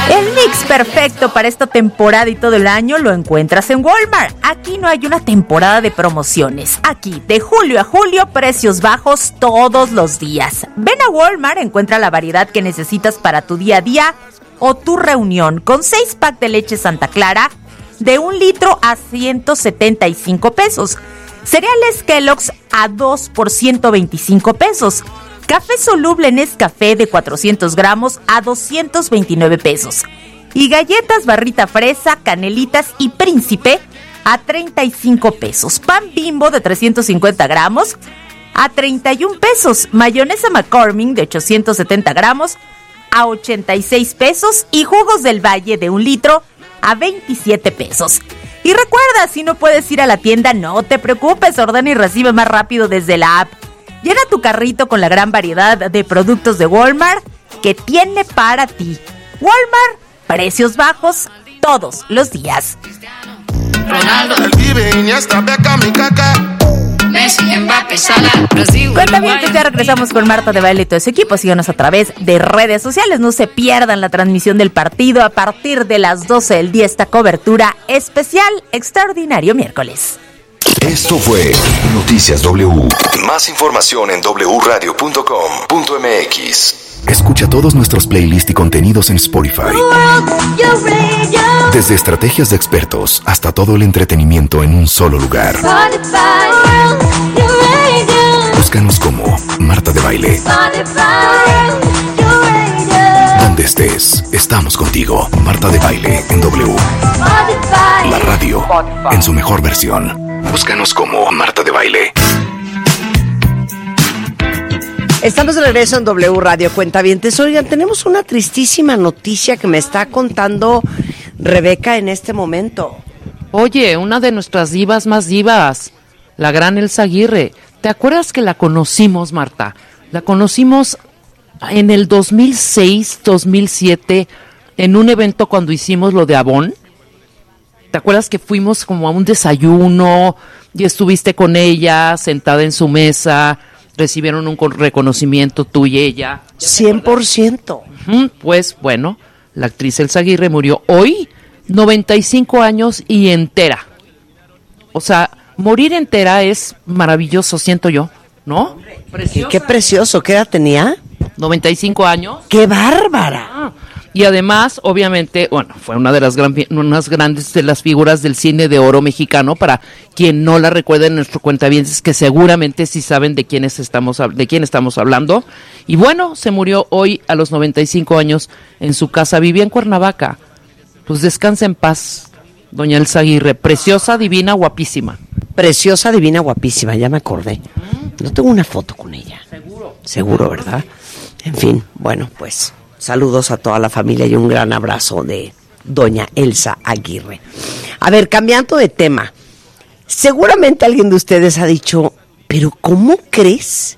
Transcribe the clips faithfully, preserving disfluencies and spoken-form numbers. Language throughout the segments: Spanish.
El mix perfecto para esta temporada y todo el año lo encuentras en Walmart. Aquí no hay una temporada de promociones. Aquí, de julio a julio, precios bajos todos los días. Ven a Walmart, encuentra la variedad que necesitas para tu día a día o tu reunión. Con seis pack de leche Santa Clara de un litro a ciento setenta y cinco pesos. Cereales Kellogg's a dos por ciento veinticinco pesos. Café soluble Nescafé de cuatrocientos gramos a doscientos veintinueve pesos. Y galletas Barrita Fresa, Canelitas y Príncipe a treinta y cinco pesos. Pan Bimbo de trescientos cincuenta gramos a treinta y un pesos. Mayonesa McCormick de ochocientos setenta gramos a ochenta y seis pesos. Y jugos del Valle de un litro a veintisiete pesos. Y recuerda, si no puedes ir a la tienda, no te preocupes, ordena y recibe más rápido desde la app. Llena tu carrito con la gran variedad de productos de Walmart que tiene para ti. Walmart, precios bajos todos los días. Ronaldo, Iniesta, Beckham y Kaká, Messi, Mbappé, Salah, Brasil. Cuentavientes, ya regresamos con Marta de Baile y todo ese equipo. Síganos a través de redes sociales. No se pierdan la transmisión del partido a partir de las doce del día. Esta cobertura especial, extraordinario miércoles. Esto fue Noticias W. Más información en doble u radio punto com punto m x. Escucha todos nuestros playlists y contenidos en Spotify. Desde estrategias de expertos hasta todo el entretenimiento en un solo lugar. Búscanos como Marta de Baile. Donde estés, estamos contigo. Marta de Baile en W. La radio en su mejor versión. Búscanos como Marta de Baile. Estamos de regreso en W Radio Cuentavientes. Oigan, tenemos una tristísima noticia que me está contando Rebeca en este momento. Oye, una de nuestras divas más divas, la gran Elsa Aguirre. ¿Te acuerdas que la conocimos, Marta? La conocimos en el dos mil seis, dos mil siete, en un evento cuando hicimos lo de Avon. ¿Te acuerdas que fuimos como a un desayuno y estuviste con ella sentada en su mesa? Recibieron un reconocimiento tú y ella. cien por ciento. Uh-huh. Pues bueno, la actriz Elsa Aguirre murió hoy, noventa y cinco años y entera. O sea, morir entera es maravilloso, siento yo, ¿no? Qué, qué precioso, ¿qué edad tenía? noventa y cinco años. ¡Qué bárbara! Ah. Y además, obviamente, bueno, fue una de las gran, unas grandes de las figuras del cine de oro mexicano. Para quien no la recuerde en nuestro cuentavientes, que seguramente sí saben de quiénes estamos, de quién estamos hablando. Y bueno, se murió hoy a los noventa y cinco años en su casa. Vivía en Cuernavaca. Pues descansa en paz, doña Elsa Aguirre. Preciosa, divina, guapísima. Preciosa, divina, guapísima, ya me acordé. No tengo una foto con ella. Seguro. Seguro, ¿verdad? En fin, bueno, pues saludos a toda la familia y un gran abrazo de doña Elsa Aguirre. A ver, cambiando de tema, seguramente alguien de ustedes ha dicho, pero ¿cómo crees?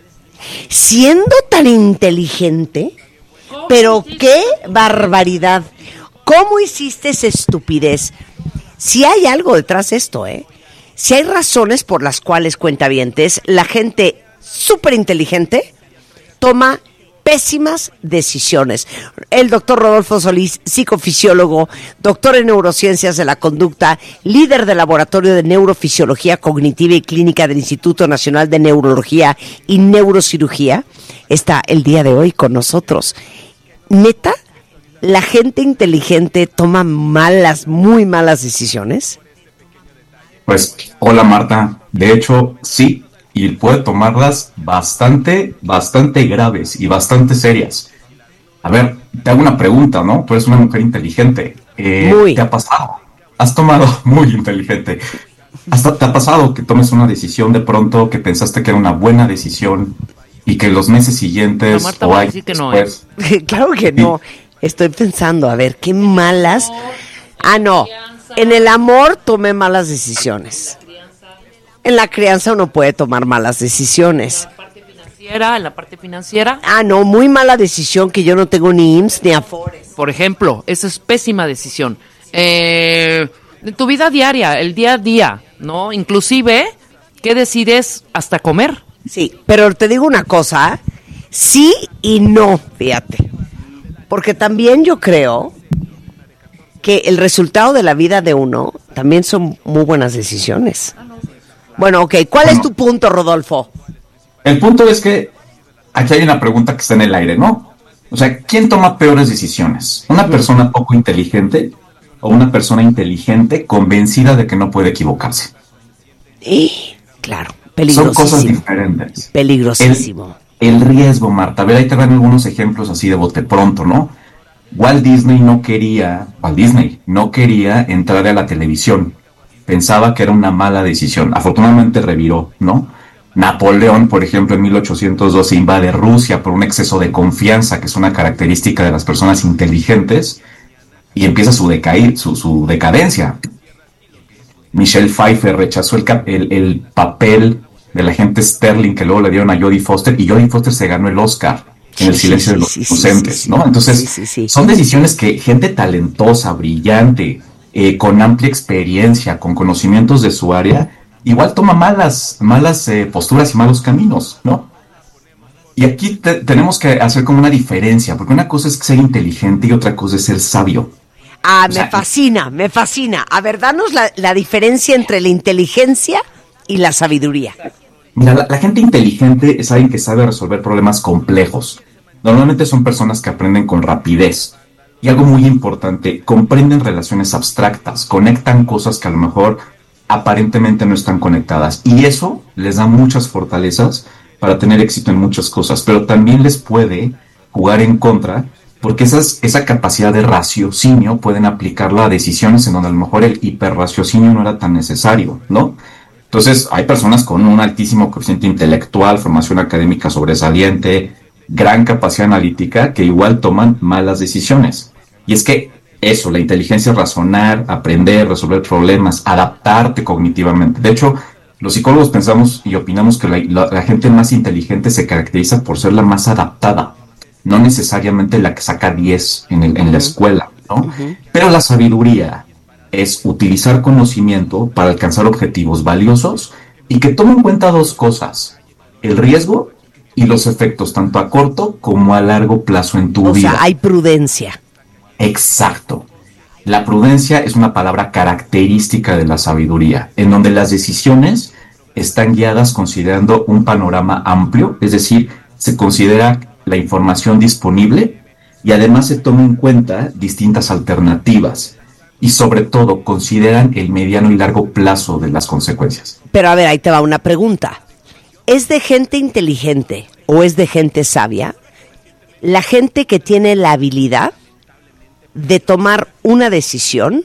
Siendo tan inteligente, pero qué barbaridad, ¿cómo hiciste esa estupidez? Si hay algo detrás de esto, ¿eh? Si hay razones por las cuales, cuentavientes, la gente súper inteligente toma pésimas decisiones. El doctor Rodolfo Solís, psicofisiólogo, doctor en neurociencias de la conducta, líder del laboratorio de neurofisiología cognitiva y clínica del Instituto Nacional de Neurología y Neurocirugía, está el día de hoy con nosotros. ¿Neta? ¿La gente inteligente toma malas, muy malas decisiones? Pues, hola Marta, de hecho, sí. Y puede tomarlas bastante, bastante graves y bastante serias. A ver, te hago una pregunta, ¿no? Tú eres una mujer inteligente. Eh, muy. ¿Te ha pasado? Has tomado, muy inteligente. ¿Hasta te ha pasado que tomes una decisión de pronto que pensaste que era una buena decisión y que los meses siguientes No, Marta, o va a hay decir que no, después... ¿eh? Claro que no. Estoy pensando, a ver, qué malas... Ah, no. En el amor tomé malas decisiones. En la crianza uno puede tomar malas decisiones. En la parte financiera, en la parte financiera. Ah, no, muy mala decisión que yo no tengo ni I M S S ni Afores. Por ejemplo, esa es pésima decisión. Eh, en tu vida diaria, el día a día, ¿no? Inclusive, ¿qué decides hasta comer? Sí, pero te digo una cosa, sí y no, fíjate. Porque también yo creo que el resultado de la vida de uno también son muy buenas decisiones. Bueno, ok, ¿cuál bueno, es tu punto, Rodolfo? El punto es que aquí hay una pregunta que está en el aire, ¿no? O sea, ¿quién toma peores decisiones? ¿Una persona poco inteligente o una persona inteligente convencida de que no puede equivocarse? Y, claro, peligrosísimo. Son cosas diferentes. Peligrosísimo. El, el riesgo, Marta. A ver, ahí te dan algunos ejemplos así de bote pronto, ¿no? Walt Disney no quería, Walt Disney no quería entrar a la televisión. Pensaba que era una mala decisión. Afortunadamente reviró, ¿no? Napoleón, por ejemplo, en mil ochocientos doce invade Rusia por un exceso de confianza, que es una característica de las personas inteligentes, y empieza su, decaí, su, su decadencia. Michelle Pfeiffer rechazó el, el, el papel del agente Sterling que luego le dieron a Jodie Foster, y Jodie Foster se ganó el Oscar en El silencio sí, sí, de los sí, inocentes, sí, sí, ¿no? Entonces, sí, sí, sí. son decisiones que gente talentosa, brillante, eh, con amplia experiencia, con conocimientos de su área, igual toma malas, malas eh, posturas y malos caminos, ¿no? Y aquí te, tenemos que hacer como una diferencia, porque una cosa es ser inteligente y otra cosa es ser sabio. Ah, o me sea, fascina, me fascina. A ver, danos la, la diferencia entre la inteligencia y la sabiduría. Mira, la, la gente inteligente es alguien que sabe resolver problemas complejos. Normalmente son personas que aprenden con rapidez. Y algo muy importante, comprenden relaciones abstractas, conectan cosas que a lo mejor aparentemente no están conectadas. Y eso les da muchas fortalezas para tener éxito en muchas cosas, pero también les puede jugar en contra, porque esas, esa capacidad de raciocinio pueden aplicarla a decisiones en donde a lo mejor el hiperraciocinio no era tan necesario, ¿no? Entonces, hay personas con un altísimo coeficiente intelectual, formación académica sobresaliente, gran capacidad analítica, que igual toman malas decisiones. Y es que eso, la inteligencia es razonar, aprender, resolver problemas, adaptarte cognitivamente. De hecho, los psicólogos pensamos y opinamos que la, la, la gente más inteligente se caracteriza por ser la más adaptada, no necesariamente la que saca diez en, el, en la escuela, ¿no? Uh-huh. Pero la sabiduría es utilizar conocimiento para alcanzar objetivos valiosos y que tome en cuenta dos cosas: el riesgo y los efectos tanto a corto como a largo plazo en tu o vida. O sea, hay prudencia. Exacto. La prudencia es una palabra característica de la sabiduría, en donde las decisiones están guiadas considerando un panorama amplio, es decir, se considera la información disponible y además se toma en cuenta distintas alternativas y sobre todo consideran el mediano y largo plazo de las consecuencias. Pero a ver, ahí te va una pregunta. ¿Es de gente inteligente o es de gente sabia la gente que tiene la habilidad de tomar una decisión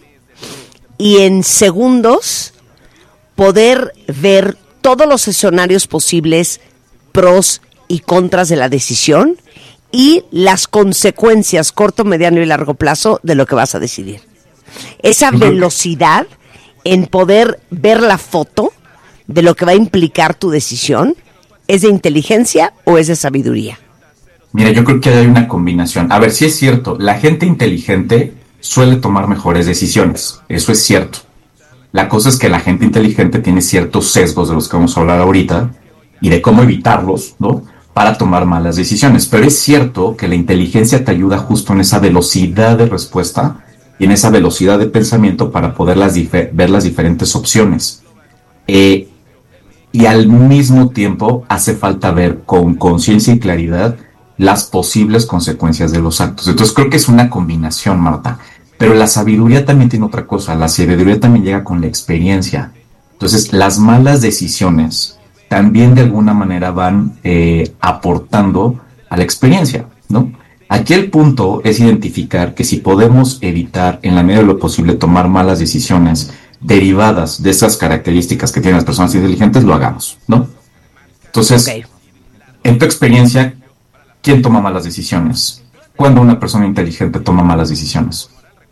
y en segundos poder ver todos los escenarios posibles, pros y contras de la decisión y las consecuencias corto, mediano y largo plazo de lo que vas a decidir? Esa velocidad en poder ver la foto de lo que va a implicar tu decisión, ¿es de inteligencia o es de sabiduría? Mira, yo creo que hay una combinación. A ver, sí es cierto, la gente inteligente suele tomar mejores decisiones, eso es cierto. La cosa es que la gente inteligente tiene ciertos sesgos de los que vamos a hablar ahorita y de cómo evitarlos, ¿no?, para tomar malas decisiones. Pero es cierto que la inteligencia te ayuda justo en esa velocidad de respuesta y en esa velocidad de pensamiento para poder las dif- ver las diferentes opciones. Eh, y al mismo tiempo hace falta ver con conciencia y claridad las posibles consecuencias de los actos. Entonces creo que es una combinación, Marta. Pero la sabiduría también tiene otra cosa. La sabiduría también llega con la experiencia. Entonces las malas decisiones también de alguna manera van eh, aportando a la experiencia, ¿no? Aquí el punto es identificar que si podemos evitar en la medida de lo posible tomar malas decisiones derivadas de esas características que tienen las personas inteligentes, lo hagamos, ¿no? Entonces, okay. En tu experiencia, ¿quién toma malas decisiones? ¿Cuándo una persona inteligente toma malas decisiones?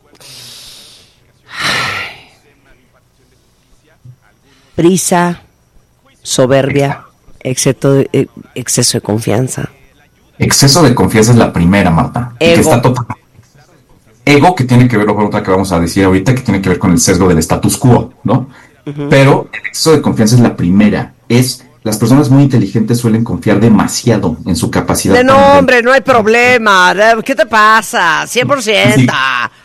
Prisa, soberbia, exceso de, eh, exceso de confianza. Exceso de confianza es la primera, Marta. Ego. Que está total. Ego, que tiene que ver con otra que vamos a decir ahorita, que tiene que ver con el sesgo del status quo, ¿no? Uh-huh. Pero el exceso de confianza es la primera. Es, las personas muy inteligentes suelen confiar demasiado en su capacidad. De no, hombre, no hay problema. ¿Qué te pasa? cien por ciento. Sí.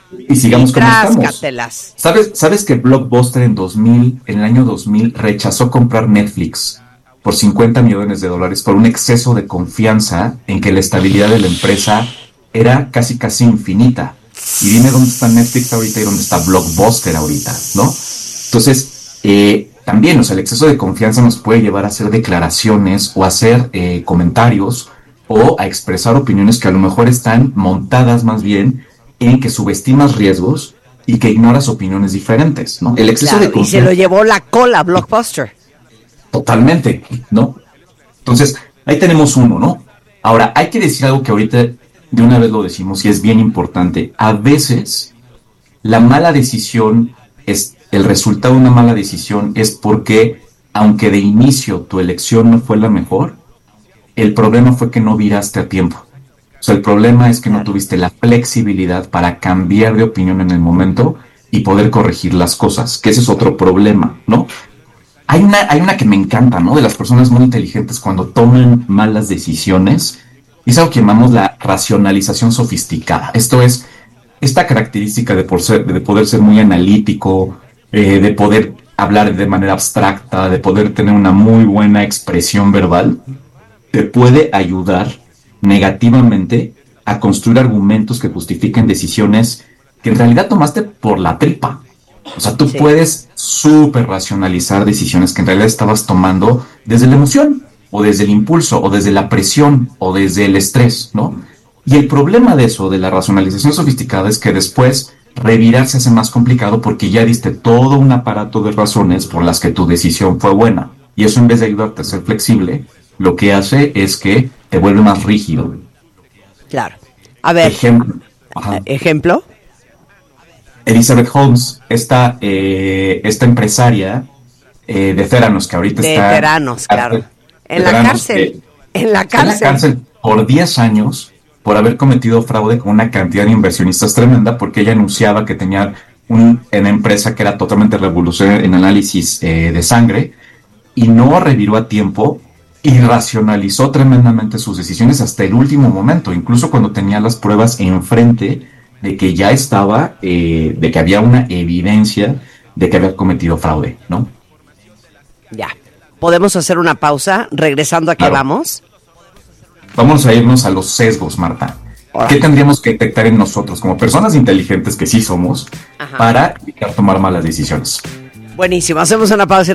y sigamos y como estamos. tráscatelas. ¿Sabes, ¿Sabes que Blockbuster en dos mil, en el año dos mil, rechazó comprar Netflix por cincuenta millones de dólares por un exceso de confianza en que la estabilidad de la empresa era casi casi infinita? Y dime dónde está Netflix ahorita y dónde está Blockbuster ahorita, ¿no? Entonces, eh, también, o sea, el exceso de confianza nos puede llevar a hacer declaraciones o a hacer eh, comentarios o a expresar opiniones que a lo mejor están montadas más bien en que subestimas riesgos y que ignoras opiniones diferentes, ¿no? El exceso Claro, de confianza... y se lo llevó la cola Blockbuster. Totalmente, ¿no? Entonces, ahí tenemos uno, ¿no? Ahora, hay que decir algo que ahorita de una vez lo decimos y es bien importante. A veces, la mala decisión, es el resultado de una mala decisión es porque, aunque de inicio tu elección no fue la mejor, el problema fue que no viraste a tiempo. O sea, el problema es que no tuviste la flexibilidad para cambiar de opinión en el momento y poder corregir las cosas, que ese es otro problema, ¿no? Hay una, hay una que me encanta, ¿no? De las personas muy inteligentes cuando toman malas decisiones, y es algo que llamamos la racionalización sofisticada. Esto es esta característica de, por ser, de poder ser muy analítico, eh, de poder hablar de manera abstracta, de poder tener una muy buena expresión verbal, te puede ayudar negativamente a construir argumentos que justifiquen decisiones que en realidad tomaste por la tripa. O sea, tú sí. puedes súper racionalizar decisiones que en realidad estabas tomando desde la emoción, o desde el impulso, o desde la presión, o desde el estrés, ¿no? Y el problema de eso, de la racionalización sofisticada, es que después revirar se hace más complicado porque ya diste todo un aparato de razones por las que tu decisión fue buena. Y eso, en vez de ayudarte a ser flexible, lo que hace es que te vuelve más rígido. Claro. A ver, ejemplo. ¿Ejemplo? Elizabeth Holmes, esta, eh, esta empresaria eh, de Theranos, que ahorita de está... De Theranos, claro. En la cárcel. Que, en la cárcel. En la cárcel por diez años por haber cometido fraude con una cantidad de inversionistas tremenda, porque ella anunciaba que tenía un, una empresa que era totalmente revolucionaria en análisis eh, de sangre, y no reviró a tiempo y racionalizó tremendamente sus decisiones hasta el último momento, incluso cuando tenía las pruebas enfrente de que ya estaba, eh, de que había una evidencia de que había cometido fraude, ¿no? Ya. ¿Podemos hacer una pausa? Regresando a qué claro. vamos. Vamos a irnos a los sesgos, Marta. Ahora. ¿Qué tendríamos que detectar en nosotros, como personas inteligentes que sí somos, Ajá. para evitar tomar malas decisiones? Buenísimo. Hacemos una pausa y